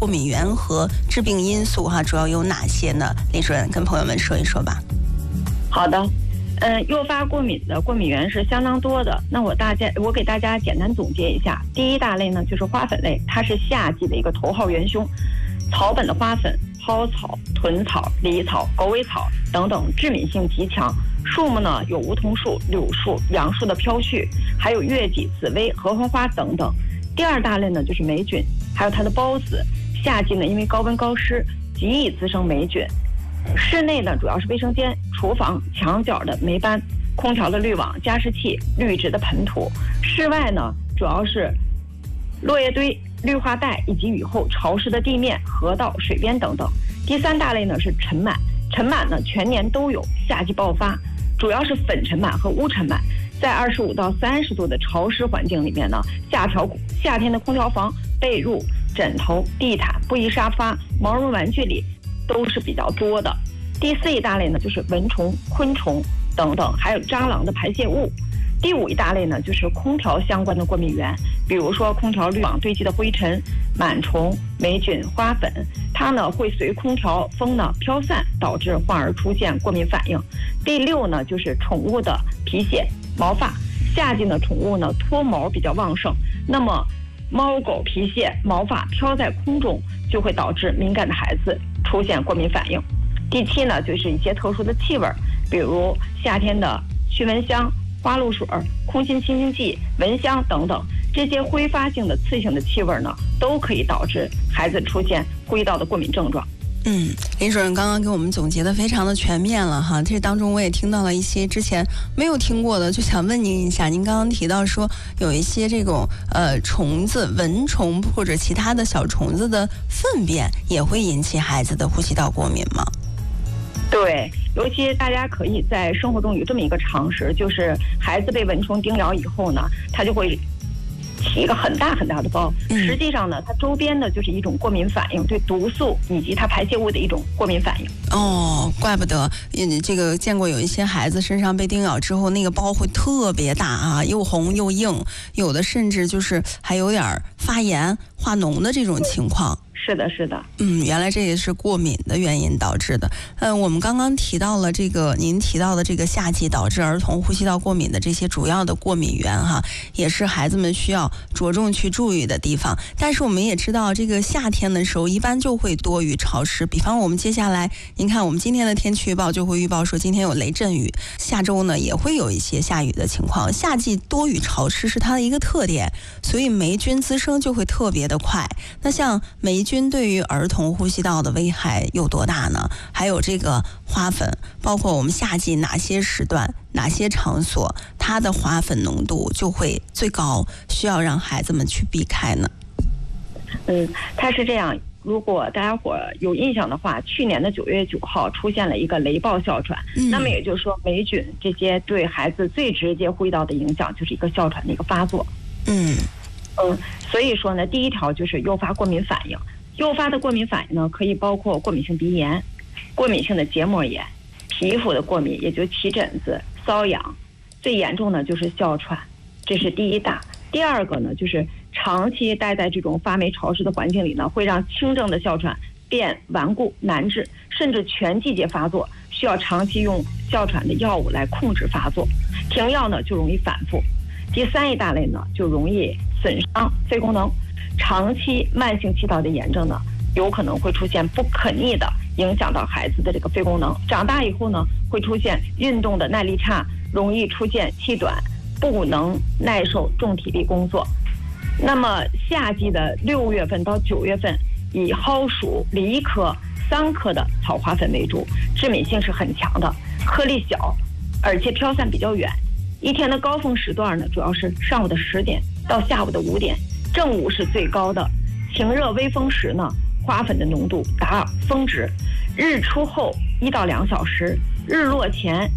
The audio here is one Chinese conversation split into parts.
过敏源和致病因素主要有哪些呢？林主任跟朋友们说一说吧。 好的，诱发过敏的过敏源是相当多的。那我给大家简单总结一下。第一大类呢就是花粉类，它是夏季的一个头号元凶。草本的花粉、蒿草、豚草、狸草、狗尾草等等，致敏性极强。树木呢有梧桐树、柳树、杨树的飘絮，还有月季、紫薇、合欢花等等。第二大类呢就是霉菌，还有它的孢子。夏季呢因为高温高湿，极易滋生霉菌。室内呢主要是卫生间、厨房、墙角的霉斑、空调的滤网、加湿器、滤纸的盆土。室外呢主要是落叶堆、绿化带以及雨后潮湿的地面、河道、水边等等。第三大类呢是尘螨，尘螨呢全年都有，夏季爆发，主要是粉尘螨和污尘螨。在25到30度的潮湿环境里面呢，夏天的空调房、被褥、枕头、地毯、布艺沙发、毛绒玩具里都是比较多的。第四一大类呢就是蚊虫、昆虫等等，还有蟑螂的排泄物。第五一大类呢就是空调相关的过敏源，比如说空调滤网堆积的灰尘、螨虫、霉菌、花粉，它呢会随空调风呢飘散，导致患儿出现过敏反应。第六呢就是宠物的皮屑、毛发，夏季呢宠物呢脱毛比较旺盛，那么猫狗皮屑、毛发飘在空中，就会导致敏感的孩子出现过敏反应。第七呢就是一些特殊的气味，比如夏天的驱蚊香、花露水、空心清新剂、蚊香等等，这些挥发性的刺性的气味呢，都可以导致孩子出现呼吸道的过敏症状。 林主任刚刚给我们总结的非常的全面了哈，这当中我也听到了一些之前没有听过的，就想问您一下，您刚刚提到说有一些这种虫子、蚊虫或者其他的小虫子的粪便也会引起孩子的呼吸道过敏吗？ 对，尤其大家可以在生活中有这么一个常识，就是孩子被蚊虫叮咬以后呢，他就会起一个很大很大的包，实际上呢它周边的就是一种过敏反应，对毒素以及它排泄物的一种过敏反应。 哦，怪不得这个见过有一些孩子身上被叮咬之后，那个包会特别大又红又硬，有的甚至就是还有点发炎化脓的这种情况。 是的，是的。 原来这也是过敏的原因导致的。我们刚刚提到了您提到的这个夏季导致儿童呼吸道过敏的这些主要的过敏源也是孩子们需要着重去注意的地方。但是我们也知道，这个夏天的时候一般就会多雨潮湿。比方我们接下来，您看我们今天的天气预报就会预报说今天有雷阵雨，下周呢也会有一些下雨的情况。夏季多雨潮湿是它的一个特点，所以霉菌滋生就会特别的快。那像霉菌对于儿童呼吸道的危害有多大呢？还有这个花粉，包括我们夏季哪些时段、哪些场所，它的花粉浓度就会最高，需要让孩子们去避开呢？ 它是这样。如果大家伙有印象的话，去年的9月9号出现了一个雷暴哮喘，那么也就是说霉菌这些对孩子最直接呼吸道的影响就是一个哮喘的一个发作。所以说呢，第一条就是诱发过敏反应。诱发的过敏反应呢，可以包括过敏性鼻炎、过敏性的结膜炎、皮肤的过敏，也就是起疹子、瘙痒，最严重的就是哮喘，这是第一大。第二个呢，就是长期待在这种发霉潮湿的环境里呢，会让轻症的哮喘变顽固难治，甚至全季节发作，需要长期用哮喘的药物来控制发作，停药呢就容易反复。第三一大类呢，就容易损伤肺功能。长期慢性气道的炎症呢，有可能会出现不可逆的影响到孩子的这个肺功能。长大以后呢，会出现运动的耐力差，容易出现气短，不能耐受重体力工作。那么夏季的6月份到9月份，以蒿属、梨科、桑科的草花粉为主，致敏性是很强的，颗粒小，而且飘散比较远。一天的高峰时段呢，主要是上午的10点到下午的5点。正午是最高的，晴热微风时呢，花粉的浓度达峰值。日出后1到2小时，日落前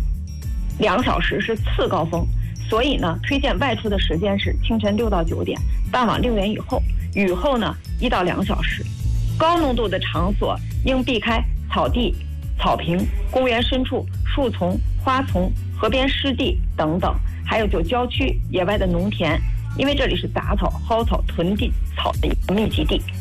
2小时是次高峰。所以呢，推荐外出的时间是清晨6到9点，傍晚6点以后，雨后呢1到2小时。高浓度的场所应避开草地、草坪、公园深处、树丛、花丛、河边湿地等等，还有就郊区、野外的农田。因为这里是杂草、蒿草、屯地草的一个密集地。